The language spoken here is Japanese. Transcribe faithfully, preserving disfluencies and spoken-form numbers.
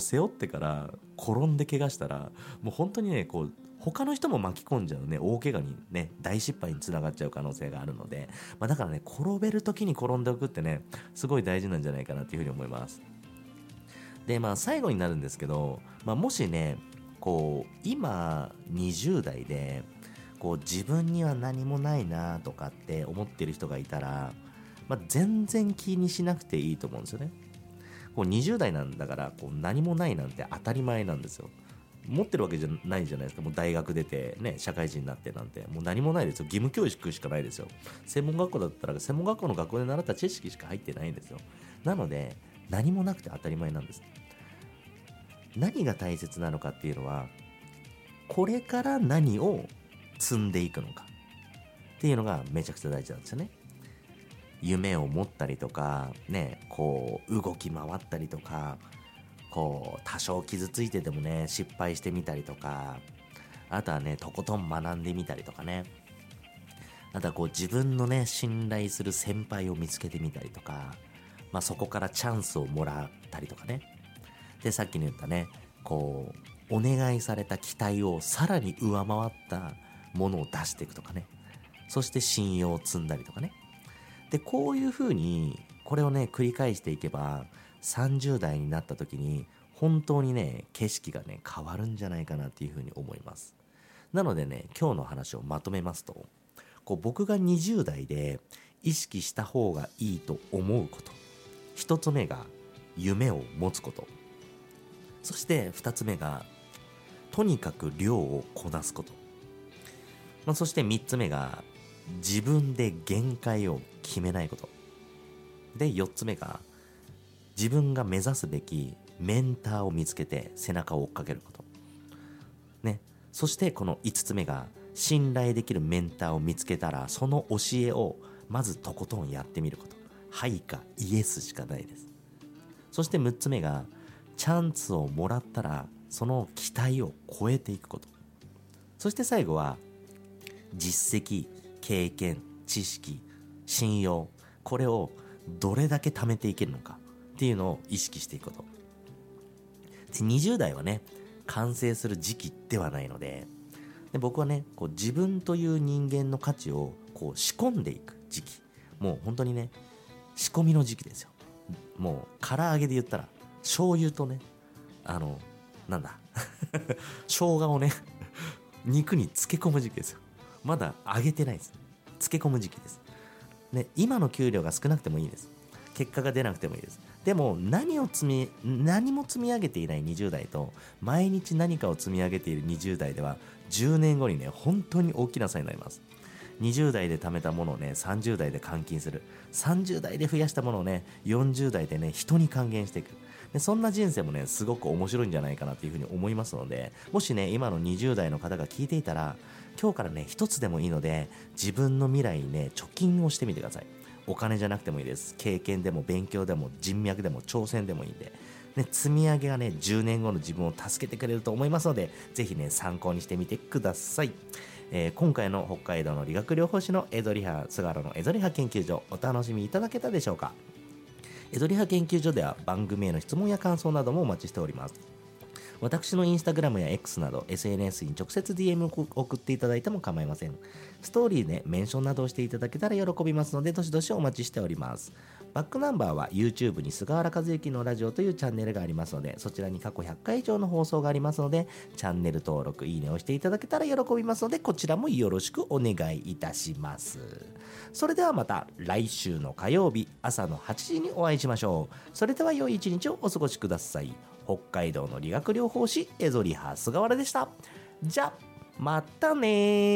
背負ってから転んで怪我したらもう本当にねこう他の人も巻き込んじゃうね大怪我にね大失敗につながっちゃう可能性があるので、まあ、だからね転べる時に転んでおくってねすごい大事なんじゃないかなっていうふうに思います。でまあ最後になるんですけど、まあ、もしねこう今にじゅう代でこう自分には何もないなとかって思ってる人がいたら、まあ、全然気にしなくていいと思うんですよね。こうにじゅう代なんだからこう何もないなんて当たり前なんですよ。持ってるわけじゃないじゃないですか。もう大学出てね社会人になってなんてもう何もないですよ。義務教育しかないですよ。専門学校だったら専門学校の学校で習った知識しか入ってないんですよ。なので何もなくて当たり前なんです。何が大切なのかっていうのはこれから何を積んでいくのかっていうのがめちゃくちゃ大事なんですよね。夢を持ったりとかねこう動き回ったりとかこう多少傷ついてでもね失敗してみたりとか、あとはねとことん学んでみたりとかね、あとはこう自分のね信頼する先輩を見つけてみたりとか、まあそこからチャンスをもらったりとかね。でさっきに言ったねこうお願いされた期待をさらに上回ったものを出していくとかね、そして信用を積んだりとかね。でこういう風にこれをね繰り返していけばさんじゅう代になった時に本当にね景色がね変わるんじゃないかなっていう風に思います。なのでね今日の話をまとめますと、こう僕がにじゅう代で意識した方がいいと思うこと、一つ目が夢を持つこと、そして二つ目がとにかく量をこなすこと、まあ、そして三つ目が自分で限界を決めないことで、四つ目が自分が目指すべきメンターを見つけて背中を追っかけることね。そしてこの五つ目が信頼できるメンターを見つけたらその教えをまずとことんやってみること。はいかイエスしかないです。そして六つ目がチャンスをもらったらその期待を超えていくこと。そして最後は実績、経験、知識、信用、これをどれだけ貯めていけるのかっていうのを意識していくことで、にじゅう代はね完成する時期ではないので、で僕はねこう自分という人間の価値をこう仕込んでいく時期、もう本当にね仕込みの時期ですよ。もう唐揚げで言ったら醤油とねあのなんだ生姜をね肉に漬け込む時期ですよ。まだ揚げてないです。漬け込む時期ですね。今の給料が少なくてもいいです。結果が出なくてもいいです。でも何を積み何も積み上げていないにじゅう代と毎日何かを積み上げているにじゅう代ではじゅうねんごにね本当に大きな差になります。にじゅう代で貯めたものをねさんじゅう代で換金する、さんじゅう代で増やしたものをねよんじゅう代でね人に還元していく。でそんな人生もねすごく面白いんじゃないかなというふうに思いますので、もしね今のにじゅう代の方が聞いていたら今日からね一つでもいいので自分の未来にね貯金をしてみてください。お金じゃなくてもいいです。経験でも勉強でも人脈でも挑戦でもいいんで、ね、積み上げがねじゅうねんごの自分を助けてくれると思いますので、ぜひね参考にしてみてください。えー、今回の北海道の理学療法士のエゾリハ菅原のエゾリハ研究所、お楽しみいただけたでしょうか。エゾリハ研究所では番組への質問や感想などもお待ちしております。私のインスタグラムや X など エスエヌエス に直接 ディーエム を送っていただいても構いません。ストーリーでメンションなどをしていただけたら喜びますので、どしどしお待ちしております。バックナンバーは YouTube に菅原和幸のラジオというチャンネルがありますので、そちらに過去ひゃっかい以上の放送がありますので、チャンネル登録、いいねをしていただけたら喜びますので、こちらもよろしくお願いいたします。それではまた来週の火曜日朝のはちじにお会いしましょう。それでは良い一日をお過ごしください。北海道の理学療法士エゾリハ菅原でした。じゃまたね。